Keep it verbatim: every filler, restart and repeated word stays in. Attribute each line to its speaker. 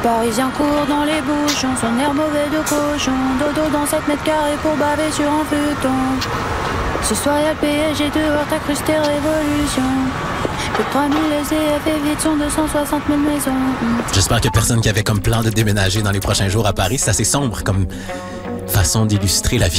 Speaker 1: Parisien court dans les bouchons, son air mauvais de cochon. Dodo dans sept mètres carrés pour baver sur un futon. Ce soir y'a le P S G dehors, t'as cru c'était révolution. Plus de trois mille S D F et vide son deux cent soixante mille maisons.
Speaker 2: J'espère qu'il y a personne qui avait comme plan de déménager dans les prochains jours à Paris. C'est assez sombre comme façon d'illustrer la vie.